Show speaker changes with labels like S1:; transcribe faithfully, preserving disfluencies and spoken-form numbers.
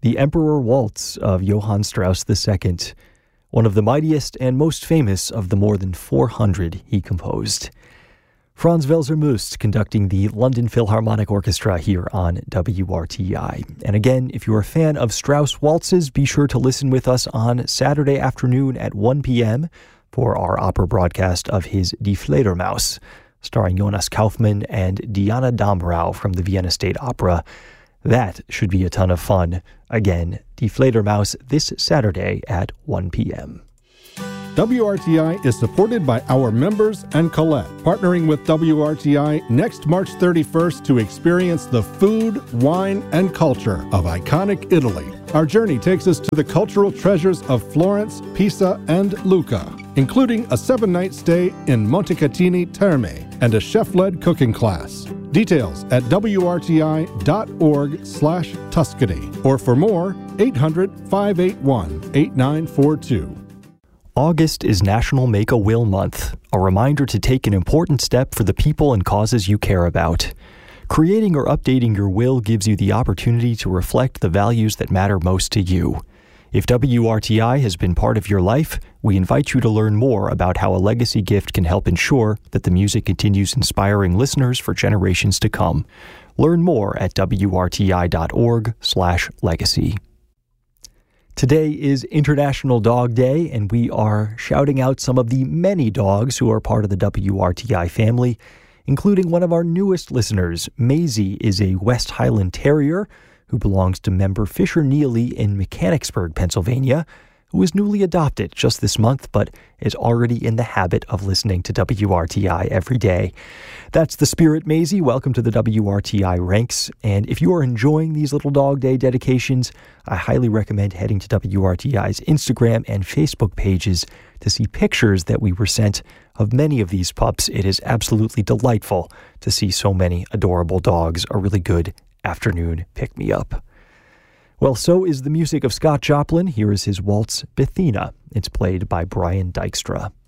S1: The Emperor Waltz of Johann Strauss the Second, one of the mightiest and most famous of the more than four hundred he composed. Franz Welser-Möst conducting the London Philharmonic Orchestra here on W R T I. And again, if you're a fan of Strauss waltzes, be sure to listen with us on Saturday afternoon at one p.m. for our opera broadcast of his Die Fledermaus, starring Jonas Kaufmann and Diana Damrau from the Vienna State Opera. That should be a ton of fun. Again, Die Fledermaus this Saturday at one p.m.
S2: W R T I is supported by our members and Colette, partnering with W R T I next March thirty-first to experience the food, wine, and culture of iconic Italy. Our journey takes us to the cultural treasures of Florence, Pisa, and Lucca, including a seven-night stay in Montecatini Terme and a chef-led cooking class. Details at wrti.org slash Tuscany, or for more, eight hundred, five eight one, eight nine four two.
S1: August is National Make-A-Will Month, a reminder to take an important step for the people and causes you care about. Creating or updating your will gives you the opportunity to reflect the values that matter most to you. If W R T I has been part of your life, we invite you to learn more about how a legacy gift can help ensure that the music continues inspiring listeners for generations to come. Learn more at wrti.org slash legacy. Today is International Dog Day, and we are shouting out some of the many dogs who are part of the W R T I family, including one of our newest listeners. Maisie is a West Highland Terrier who belongs to member Fisher Neely in Mechanicsburg, Pennsylvania, who was newly adopted just this month, but is already in the habit of listening to W R T I every day. That's the spirit, Maisie. Welcome to the W R T I ranks. And if you are enjoying these Little Dog Day dedications, I highly recommend heading to W R T I's Instagram and Facebook pages to see pictures that we were sent of many of these pups. It is absolutely delightful to see so many adorable dogs. A really good afternoon pick-me-up. Well, so is the music of Scott Joplin. Here is his waltz, Bethina. It's played by Brian Dykstra.